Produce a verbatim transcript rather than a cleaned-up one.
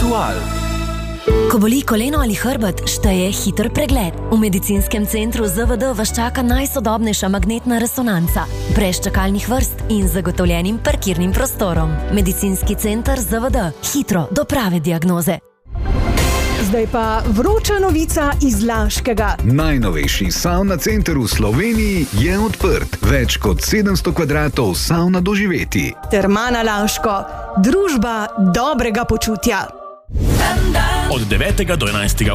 Aktual. Ko boli koleno ali hrbet, šteje hiter pregled. V medicinskem centru Z V D vas čaka najsodobnejša magnetna resonanca, brez čakalnih vrst in zagotovljenim parkirnim prostorom. Medicinski center Z V D. Hitro do prave diagnoze. Zdaj pa vroča novica iz Laškega. Najnovejši savna center v Sloveniji je odprt. Več kot sedemsto kvadratov savna doživeti. Termana Laško. Družba dobrega počutja. Od devetega do enajstega